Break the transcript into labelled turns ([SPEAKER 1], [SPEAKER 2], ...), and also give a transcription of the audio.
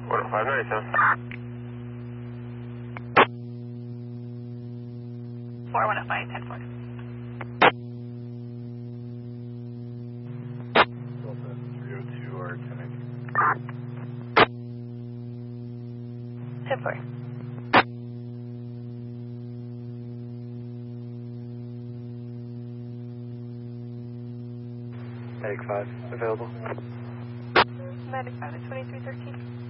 [SPEAKER 1] Order 597.
[SPEAKER 2] 4105, 10-4.
[SPEAKER 1] Delta 302 or 1018.
[SPEAKER 2] 10-4.
[SPEAKER 1] Medic 5 available.
[SPEAKER 2] Medic 5 at 2313.